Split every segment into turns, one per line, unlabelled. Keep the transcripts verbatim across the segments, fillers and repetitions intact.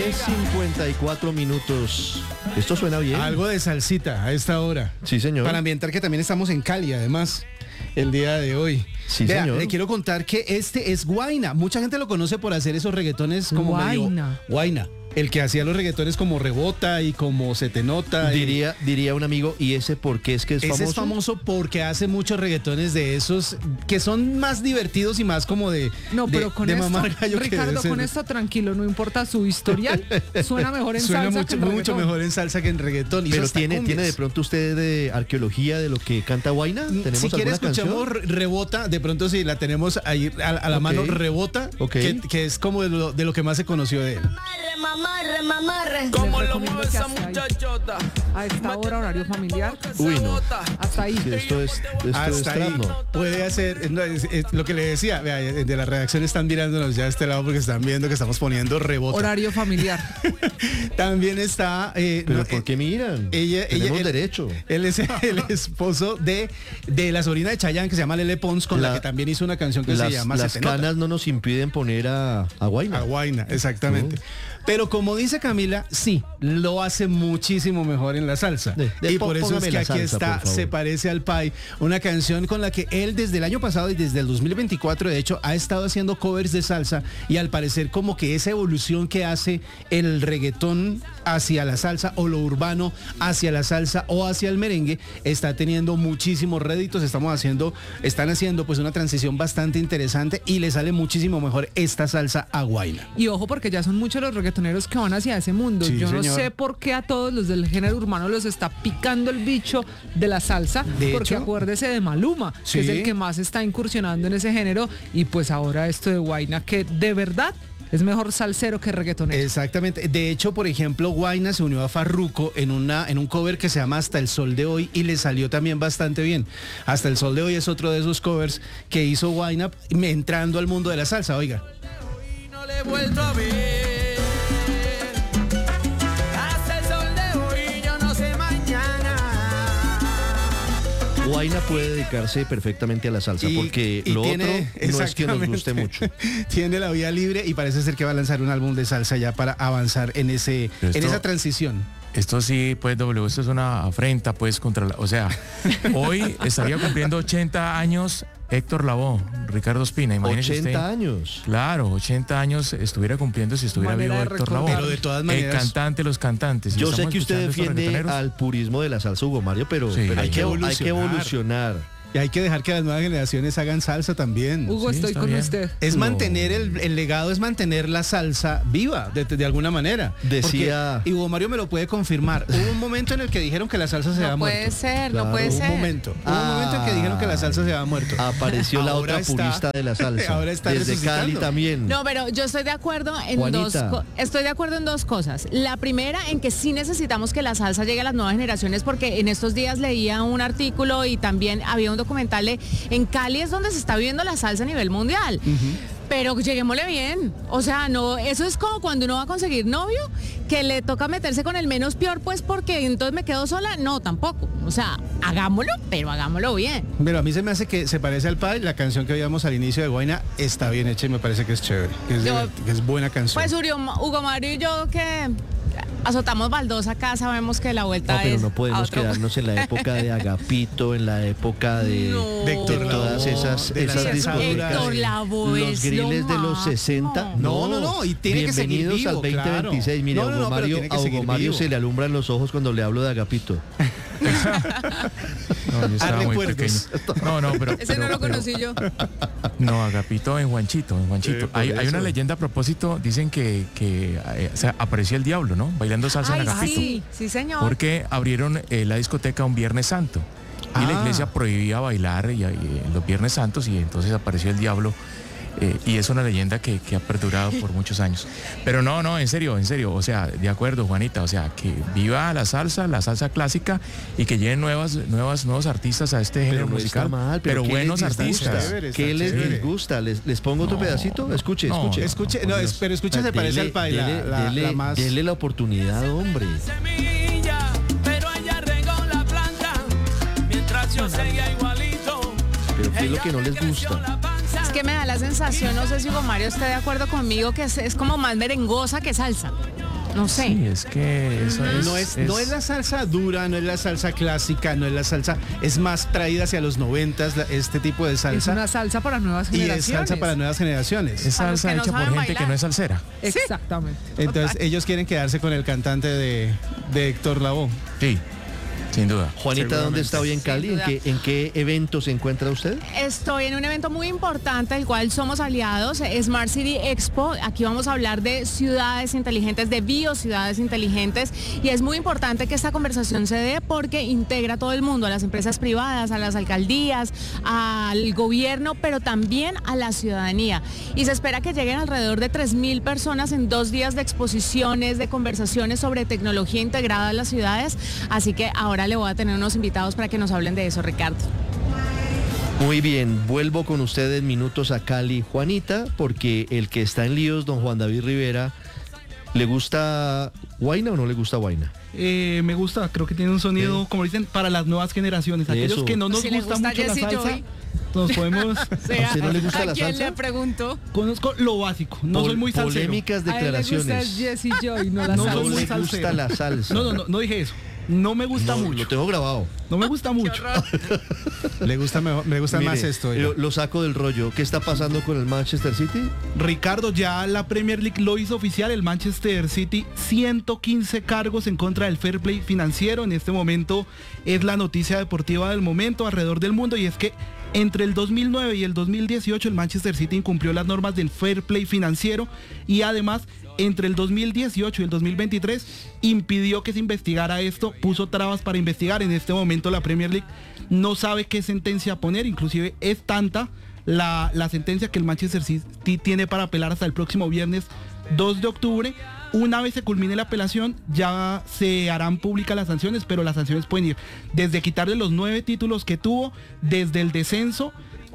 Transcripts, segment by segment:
diez cincuenta y cuatro minutos. Esto suena bien.
Algo de salsita a esta hora.
Sí, señor.
Para ambientar que también estamos en Cali, además, el día de hoy.
Sí,
Vea,
señor.
le quiero contar que este es Guayna. Mucha gente lo conoce por hacer esos reggaetones como
Guayna.
medio... Guayna. El que hacía los reggaetones como Rebota y como Se Te Nota.
Diría, diría un amigo, ¿y ese por qué es que es
Ese
famoso?
es famoso porque hace muchos reggaetones de esos que son más divertidos y más como de
No,
de-
pero con
de
esto,
mamar gallo que
Ricardo,
de ser-
con esto tranquilo, no importa su historial, suena mejor en
Suena
salsa
mucho,
que en
mucho
reggaetón.
mejor en salsa que en reggaetón. Hizo
Pero
hasta
tiene,
cumbias.
tiene de pronto usted de arqueología de lo que canta Guayna. ¿Tenemos
Si quiere
alguna
escuchamos
canción?
Re- Rebota, de pronto si la tenemos ahí a, a la
Ok.
mano, Rebota,
Ok.
que, que es como de lo, de lo que más se conoció de él.
Mamarre, mamarre, mamarre.
¿Cómo
Les
lo
recomiendo
mueve
que
esa
hasta ahí.
muchachota?
A esta hora, horario familiar,
Uy, no.
hasta ahí.
Sí, esto es, esto es
Hasta ahí
trap, ¿no?
puede hacer, no, es- es lo que le decía, vea, de la redacción están mirándonos ya a este lado porque están viendo que estamos poniendo Rebota.
Horario familiar.
También está... eh,
Pero
no,
¿por
eh,
qué miran?
ella-
Tenemos
ella- él-
derecho.
Él es el esposo de, de la sobrina de Chayanne que se llama Lele Pons, con la,
La-
que también hizo una canción que
Las,
se llama
las
Se Te Nota.
canas no nos impiden poner a, a Guayna.
A Guayna, exactamente. Pero como dice Camila, sí, lo hace muchísimo mejor en la salsa.
De- de-
y por eso es
póngame
que
la
aquí
salsa,
está
por favor.
Se Parece al Pai, una canción con la que él desde el año pasado y desde el dos mil veinticuatro, de hecho, ha estado haciendo covers de salsa y al parecer como que esa evolución que hace el reggaetón hacia la salsa o lo urbano hacia la salsa o hacia el merengue está teniendo muchísimos réditos. Estamos haciendo, están haciendo pues una transición bastante interesante y le sale muchísimo mejor esta salsa a Guayna.
Y ojo, porque ya son muchos los reggaetoneros que van hacia ese mundo.
Sí,
Yo no
señor.
sé por qué a todos los del género urbano los está picando el bicho de la salsa,
De
porque
hecho,
acuérdese de Maluma,
sí.
que es el que más está incursionando en ese género, y pues ahora esto de Guayna, que de verdad es mejor salsero que reggaetonero.
Exactamente. De hecho, por ejemplo, Guayna se unió a Farruko en una en un cover que se llama Hasta el Sol de Hoy y le salió también bastante bien. Hasta el Sol de Hoy es otro de esos covers que hizo Guayna entrando al mundo de la salsa. Oiga.
Y no le he vuelto a ver. Hasta el sol de hoy, yo no sé mañana.
Guayna puede dedicarse perfectamente a la salsa
Y-
porque
y
lo
tiene-
otro no es que nos guste mucho.
exactamente, Tiene la vía libre y parece ser que va a lanzar un álbum de salsa ya para avanzar en ese
Pero
en
esto-
esa transición.
Esto sí, pues, W, esto es una afrenta, pues, contra la... O sea, hoy estaría cumpliendo ochenta años Héctor Lavoe, Ricardo Espina, imagínese
ochenta
usted.
años.
Claro, ochenta años estuviera cumpliendo si estuviera
Manera
vivo
de
Héctor
recordar.
Lavoe.
Pero de todas
El
maneras-
cantante, los cantantes. Y
Yo sé
estamos
que usted
escuchando estos
defiende
reggaetoneros.
al purismo de la salsa, Hugo Mario, pero,
Sí.
pero hay,
Hay
que,
que
hay que
evolucionar.
evolucionar.
Y hay que dejar que las nuevas generaciones hagan salsa también.
Hugo,
Sí,
estoy
está
con
bien.
usted.
Es
No.
mantener el, el legado, es mantener la salsa viva, de, de alguna manera.
Decía-
Porque- y Hugo Mario me lo puede confirmar. Hubo un momento en el que dijeron que la salsa se había
No puede
muerto.
ser,
Claro,
no puede
Hubo un
ser.
momento. Hubo un momento en que dijeron que la salsa se había muerto.
Apareció la
Ahora
otra
está-
purista de la salsa.
ahora está
Desde
resucitando.
Cali también.
No, pero yo estoy de acuerdo en
Juanita.
dos co- estoy de acuerdo en dos cosas. La primera, en que sí necesitamos que la salsa llegue a las nuevas generaciones, porque en estos días leía un artículo y también había un documental de en Cali es donde se está viviendo la salsa a nivel mundial. Pero lleguémosle bien. O sea, no, eso es como cuando uno va a conseguir novio, que le toca meterse con el menos peor, pues porque entonces me quedo sola. No, tampoco. O sea, hagámoslo, pero hagámoslo bien.
Pero a mí se me hace que se parece al Pai. La canción que oíamos al inicio de Guayna está bien hecha y me parece que es chévere. Que es,
Yo-
divert- que es buena canción.
Pues Uri- Hugo Mario y yo que azotamos baldosa acá, sabemos que la vuelta
No, pero
es
no
a
podemos
otro-
quedarnos en la época de Agapito, en la época de,
No.
De
de
Héctor
todas
Lavoe,
esas,
de
esas
las
discotecas.
Héctor Lavoe
Los
es
griles
lo
de los
máximo.
sesenta.
No, no, no, y tiene que seguir
Bienvenidos
vivo,
al veinte veintiséis.
claro.
Mire,
No,
a
no,
Hugo
no, pero
Mario,
tiene que
a Hugo
seguir
Mario
vivo.
se le alumbran los ojos cuando le hablo de Agapito.
No, yo estaba muy
recuerdos.
pequeño. No, no, pero...
Ese no
pero-
lo conocí yo.
No, Agapito en Juanchito, en Juanchito.
Eh, por
hay, hay
eso.
una leyenda a propósito, dicen que, que eh, o sea, apareció el diablo, ¿no? Bailando salsa
Ay,
en Agapito.
sí, sí, señor.
Porque abrieron eh, la discoteca un Viernes Santo. Y la
Ah.
iglesia prohibía bailar y, y los Viernes Santos y entonces apareció el diablo. eh, y es una leyenda que, que ha perdurado por muchos años. Pero no, no, en serio, en serio. O sea, de acuerdo, Juanita. O sea, que viva la salsa, la salsa clásica y que lleguen nuevas, nuevas, nuevos artistas a este género
Pero no está
musical.
mal,
pero
¿qué
buenos
les disgusta?
artistas.
Chévere,
¿Qué
está
les
chévere.
disgusta? ¿Les, les pongo otro
No,
pedacito? Escuche,
no,
escuche.
Escuche,
por
no,
Dios.
es- pero escuche, se parece al Pai, la,
dele,
la-
dele-
la más...
dele la oportunidad, hombre.
Semilla, pero ella regó la planta. Mientras yo seguía igualito.
Pero ¿qué es lo
ella
que no
me
les
creció
gusta?
la panza.
Es que me da la sensación, no sé si Hugo Mario esté de acuerdo conmigo, que es, es como más merengosa que salsa. No sé.
Sí, es que eso es,
No es, no es la salsa dura, no es la salsa clásica, no es la salsa, es más traída hacia los noventas, la- este tipo de
Es
salsa.
una salsa para nuevas
Y es
generaciones.
salsa para nuevas generaciones.
es
Para los
salsa
que no
hecha por
saben
gente que
bailar.
no es salsera.
Exactamente.
Entonces ellos quieren quedarse con el cantante de, de Héctor Lavoe.
Sí, sin duda.
Juanita, ¿dónde está hoy en Cali? ¿En
duda.
qué, ¿En qué evento se encuentra usted?
Estoy en un evento muy importante, el cual somos aliados, Smart City Expo. Aquí vamos a hablar de ciudades inteligentes, de biociudades inteligentes. Y es muy importante que esta conversación se dé porque integra a todo el mundo, a las empresas privadas, a las alcaldías, al gobierno, pero también a la ciudadanía. Y se espera que lleguen alrededor de tres mil personas en dos días de exposiciones, de conversaciones sobre tecnología integrada en las ciudades. Así que ahora le voy a tener unos invitados para que nos hablen de eso, Ricardo.
Muy bien, vuelvo con usted en minutos a Cali, Juanita, porque el que está en líos, don Juan David Rivera, ¿le gusta Guayna o no le gusta Guayna?
Eh, me gusta, creo que tiene un sonido, como dicen, para las nuevas generaciones. Aquellos
Eso.
que no nos
Si le
gusta,
gusta
mucho la
Jesse
salsa,
Joy.
nos podemos...
¿A usted no le gusta la
¿A quién
salsa?
le pregunto?
Conozco lo básico, no
Pol-
soy muy salsero.
Polémicas
A él le gusta
declaraciones.
Jesse Joy, no la
No
No
soy
salsa.
muy
le gusta
salsero.
la salsa.
No, no, no, no dije eso. No me gusta
No,
mucho.
Lo tengo grabado.
No me gusta mucho.
Le gusta mejor, me gusta
Mire,
más esto. oiga.
Lo, lo saco del rollo. ¿Qué está pasando con el Manchester City?
Ricardo, ya la Premier League lo hizo oficial, el Manchester City, ciento quince cargos en contra del fair play financiero. En este momento es la noticia deportiva del momento alrededor del mundo, y es que entre el dos mil nueve y el dos mil dieciocho el Manchester City incumplió las normas del fair play financiero, y además entre el dos mil dieciocho y el dos mil veintitrés impidió que se investigara esto, puso trabas para investigar. En este momento la Premier League no sabe qué sentencia poner, inclusive es tanta la, la sentencia que el Manchester City tiene para apelar hasta el próximo viernes dos de octubre. Una vez se culmine la apelación, ya se harán públicas las sanciones, pero las sanciones pueden ir desde quitarle los nueve títulos que tuvo, desde el descenso,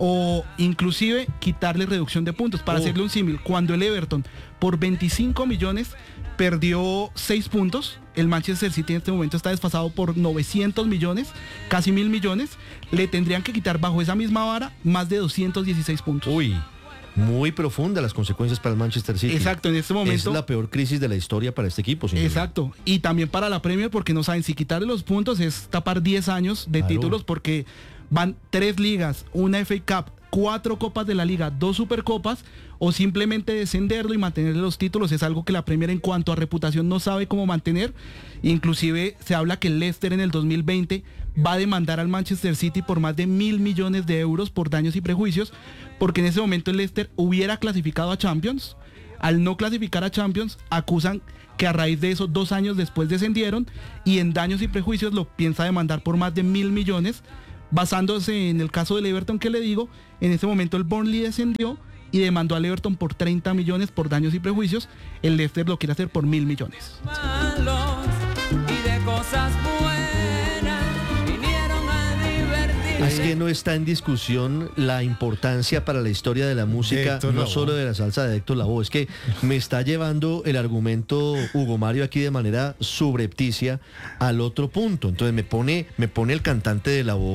o inclusive quitarle reducción de puntos. Para
Oh.
hacerle un símil, cuando el Everton por veinticinco millones perdió seis puntos, el Manchester City en este momento está desfasado por novecientos millones, casi mil millones, le tendrían que quitar bajo esa misma vara más de doscientos dieciséis puntos.
Uy, muy profunda las consecuencias para el Manchester City.
Exacto, en este momento...
Es la peor crisis de la historia para este equipo. sin duda.
Exacto, y también para la Premier, porque no saben si quitarle los puntos es tapar diez años de
Claro.
títulos, porque van tres ligas, una F A Cup, cuatro copas de la liga, dos supercopas, o simplemente descenderlo y mantener los títulos. Es algo que la Premier en cuanto a reputación no sabe cómo mantener. Inclusive se habla que el Leicester en el dos mil veinte va a demandar al Manchester City por más de mil millones de euros por daños y prejuicios, porque en ese momento el Leicester hubiera clasificado a Champions. Al no clasificar a Champions, acusan que a raíz de eso dos años después descendieron, y en daños y prejuicios lo piensa demandar por más de mil millones, basándose en el caso del Everton que le digo. En ese momento el Burnley descendió y demandó al Everton por treinta millones por daños y prejuicios. El Leicester lo quiere hacer por mil millones.
Malos y de cosas buenas vinieron a divertir.
Es que no está en discusión la importancia para la historia de la música,
Héctor
no
Lavoe.
solo de la salsa de Héctor Lavoe. Es que me está llevando el argumento Hugo Mario aquí de manera subrepticia al otro punto. Entonces me pone, me pone el cantante de Lavoe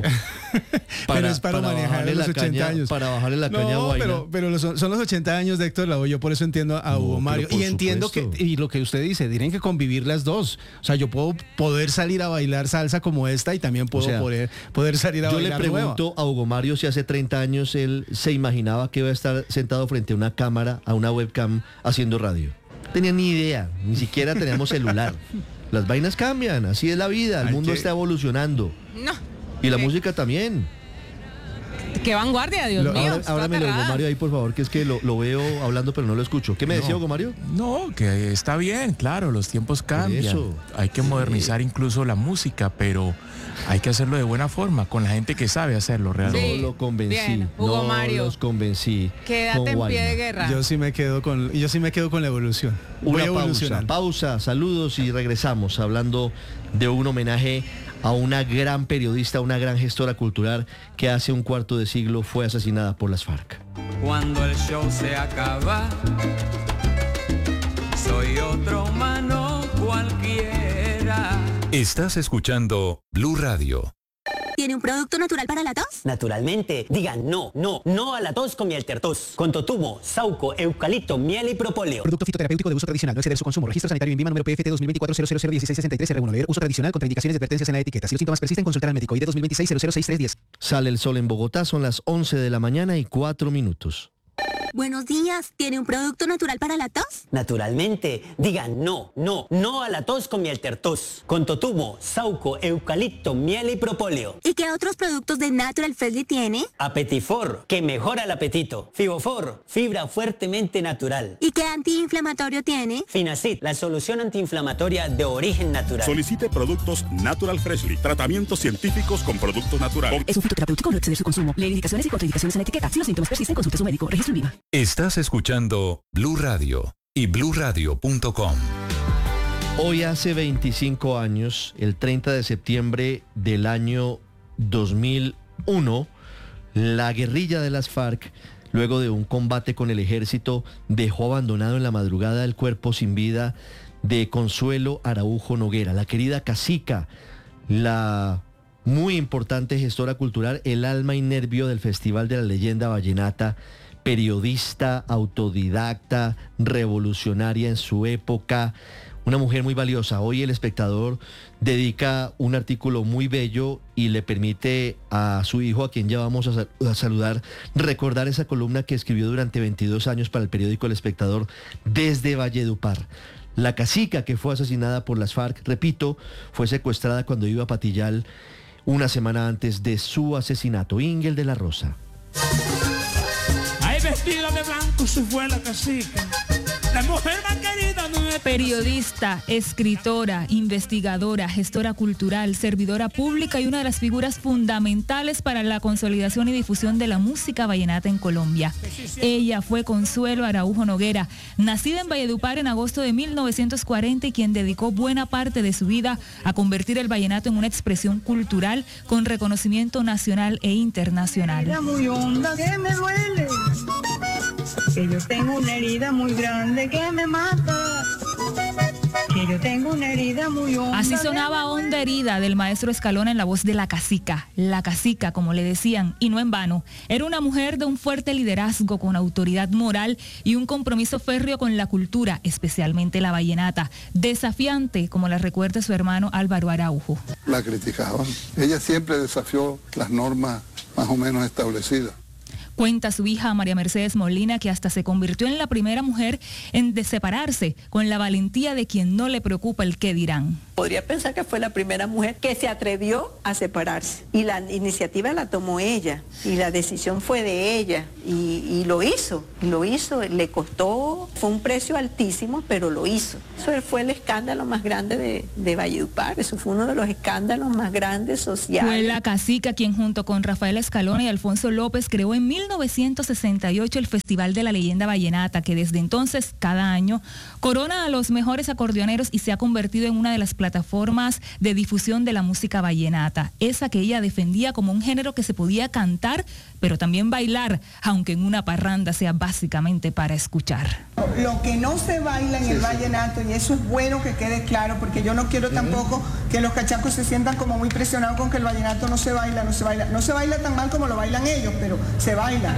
Pero es para manejar
bajarle
los
la
ochenta
caña,
años.
para bajarle la caña a
No,
Guayna.
pero, pero los- son, son los ochenta años de Héctor Lavoe. Yo por eso entiendo a
No,
Hugo
pero
Mario.
por
Y entiendo
supuesto.
que, y lo que usted dice, tienen que convivir las dos. O sea, yo puedo poder salir a bailar salsa como esta, y también puedo
O sea,
poder, poder salir a
Yo le
bailar nueva.
pregunto a Hugo Mario si hace treinta años él se imaginaba que iba a estar sentado frente a una cámara, a una webcam, haciendo radio. No tenía ni idea, ni siquiera teníamos celular. Las vainas cambian, así es la vida, el
Hay
mundo
que-
está evolucionando.
No.
Y la
¿Qué?
música también.
Qué vanguardia, Dios
Lo-
mío.
ábrame-
estoy
ábramelo, Hugo
aterrada.
Mario, ahí por favor, que es que lo, lo veo hablando pero no lo escucho. ¿Qué me decía Hugo Mario?
No, que está bien, claro, los tiempos cambian.
eso.
Hay que modernizar incluso la música, pero hay que hacerlo de buena forma, con la gente que sabe hacerlo realmente.
Sí,
No lo convencí.
bien, Hugo
no
Mario.
los convencí.
Quédate
con
en pie de
Guayna.
guerra.
Yo sí me quedo con, yo sí me quedo con la evolución. Voy
Una pausa,
evolucionando.
pausa, saludos y regresamos hablando de un homenaje a una gran periodista, una gran gestora cultural que hace un cuarto de siglo fue asesinada por las FARC.
Cuando el show se acaba, soy otro humano cualquiera.
Estás escuchando Blue Radio.
Y
¿tiene un producto natural para la tos?
Naturalmente, digan no, no, no a la tos con miel tertos. Con totumo, sauco, eucalipto, miel y propóleo.
Producto fitoterapéutico de uso tradicional, no exceder su consumo. Registro sanitario en Vima número P F T dos mil veinticuatro cero cero cero dieciséis sesenta y tres R uno. Leer uso tradicional contra indicaciones y advertencias en la etiqueta. Si los síntomas persisten, consultar al médico. I D dos mil veintiséis cero cero seis tres diez.
Sale el sol en Bogotá, son las once de la mañana y cuatro minutos.
Buenos días, ¿tiene un producto natural para la tos?
Naturalmente, digan no, no, no a la tos con miel tertos. Con totumo, sauco, eucalipto, miel y propóleo.
¿Y qué otros productos de Natural Freshly tiene?
Apetifor, que mejora el apetito. Fibofor, fibra fuertemente natural.
¿Y qué antiinflamatorio tiene?
Finacid, la solución antiinflamatoria de origen natural.
Solicite productos Natural Freshly, tratamientos científicos con productos naturales.
Es un fitoterapéutico, no exceder su consumo. Lee indicaciones y contraindicaciones en la etiqueta. Si los síntomas persisten, consulte a su médico. Registro en Vima.
Estás escuchando Blue Radio y blue radio punto com.
Hoy hace veinticinco años, el treinta de septiembre del año dos mil uno, la guerrilla de las FARC, luego de un combate con el ejército, dejó abandonado en la madrugada el cuerpo sin vida de Consuelo Araujo Noguera, la querida cacica, la muy importante gestora cultural, el alma y nervio del Festival de la Leyenda Vallenata, periodista, autodidacta, revolucionaria en su época, una mujer muy valiosa. Hoy El Espectador dedica un artículo muy bello y le permite a su hijo, a quien ya vamos a, sal- a saludar, recordar esa columna que escribió durante veintidós años para el periódico El Espectador desde Valledupar. La cacica que fue asesinada por las FARC, repito, fue secuestrada cuando iba a Patillal una semana antes de su asesinato. Ingel de la Rosa.
Ahí vestida de blanco se fue la cacica. La mujer más querida no es...
Periodista, escritora, investigadora, gestora cultural, servidora pública y una de las figuras fundamentales para la consolidación y difusión de la música vallenata en Colombia. Ella fue Consuelo Araujo Noguera, nacida en Valledupar en agosto de mil novecientos cuarenta y quien dedicó buena parte de su vida a convertir el vallenato en una expresión cultural con reconocimiento nacional e internacional.
Herida muy honda que me duele, que yo tengo una herida muy grande que me mata, que yo tengo una herida muy honda.
Así sonaba Honda Herida del maestro Escalona en la voz de la cacica, la cacica como le decían, y no en vano. Era una mujer de un fuerte liderazgo con autoridad moral y un compromiso férreo con la cultura, especialmente la vallenata, desafiante como la recuerda su hermano Álvaro Araujo.
La criticaban, ella siempre desafió las normas más o menos establecidas.
Cuenta su hija María Mercedes Molina que hasta se convirtió en la primera mujer en de separarse con la valentía de quien no le preocupa el qué dirán.
Podría pensar que fue la primera mujer que se atrevió a separarse y la iniciativa la tomó ella y la decisión fue de ella y, y lo hizo, lo hizo, le costó, fue un precio altísimo, pero lo hizo. Eso fue el escándalo más grande de, de Valledupar, eso fue uno de los escándalos más grandes sociales.
Fue la cacica quien junto con Rafael Escalona y Alfonso López creó en mil novecientos sesenta y ocho el Festival de la Leyenda Vallenata, que desde entonces cada año corona a los mejores acordeoneros y se ha convertido en una de las plataformas de difusión de la música vallenata, esa que ella defendía como un género que se podía cantar, pero también bailar, aunque en una parranda sea básicamente para escuchar.
Lo que no se baila en el vallenato, y eso es bueno que quede claro, porque yo no quiero tampoco que los cachacos se sientan como muy presionados con que el vallenato no se baila, no se baila, no se baila tan mal como lo bailan ellos, pero se baila.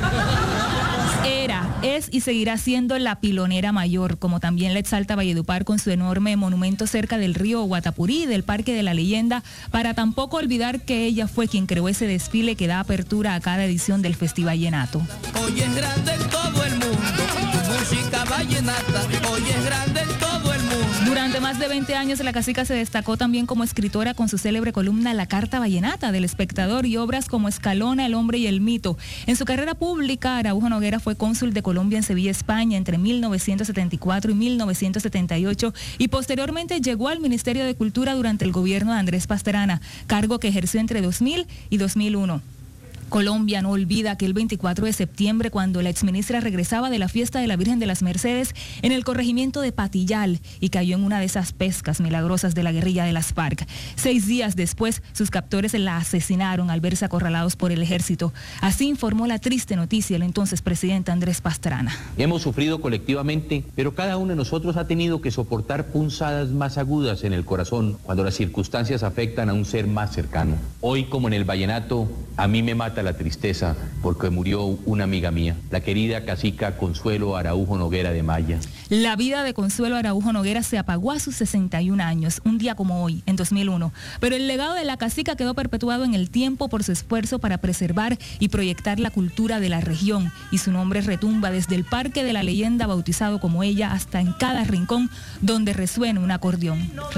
Era, es y seguirá siendo la pilonera mayor, como también la exalta Valledupar con su enorme monumento cerca del río Guatapurí, del Parque de la Leyenda, para tampoco olvidar que ella fue quien creó ese desfile que da apertura a cada edición del Festival Vallenato.
Hoy es grande en todo el mundo, tu música vallenata, hoy es grande en todo el mundo.
Durante más de veinte años la cacica se destacó también como escritora con su célebre columna La Carta Vallenata del Espectador y obras como Escalona, El Hombre y el Mito. En su carrera pública, Araujo Noguera fue cónsul de Colombia en Sevilla, España, entre mil novecientos setenta y cuatro y mil novecientos setenta y ocho y posteriormente llegó al Ministerio de Cultura durante el gobierno de Andrés Pastrana, cargo que ejerció entre dos mil y dos mil uno. Colombia no olvida que el veinticuatro de septiembre, cuando la exministra regresaba de la fiesta de la Virgen de las Mercedes en el corregimiento de Patillal y cayó en una de esas pescas milagrosas de la guerrilla de las FARC. Seis días después, sus captores la asesinaron al verse acorralados por el ejército. Así informó la triste noticia el entonces presidente Andrés Pastrana.
Hemos sufrido colectivamente, pero cada uno de nosotros ha tenido que soportar punzadas más agudas en el corazón cuando las circunstancias afectan a un ser más cercano. Hoy, como en el vallenato, a mí me mata la tristeza porque murió una amiga mía, la querida cacica Consuelo Araujo Noguera de Maya.
La vida de Consuelo Araujo Noguera se apagó a sus sesenta y un años, un día como hoy, en dos mil uno, pero el legado de la cacica quedó perpetuado en el tiempo por su esfuerzo para preservar y proyectar la cultura de la región, y su nombre retumba desde el Parque de la Leyenda, bautizado como ella, hasta en cada rincón donde resuena un acordeón.